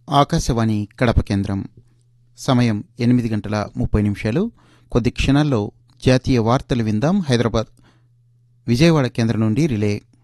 ఆకాశవాణి కడప కేంద్రం. సమయం 8:30 కొద్ది క్షణాల్లో జాతీయ వార్తలు విందాం. హైదరాబాద్ విజయవాడ కేంద్రం నుండి రిలే.